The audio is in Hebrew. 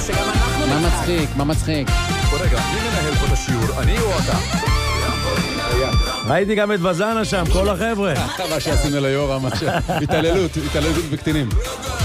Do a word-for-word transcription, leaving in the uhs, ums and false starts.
שגם אנחנו מה מצחיק? מה מצחיק? בוא רגע, מי מנהל פה את השיעור? אני או אתה? ראיתי גם את וזנה שם, כל החבר'ה. מה שעשינו ליורם, התעללות, התעללות בקטינים.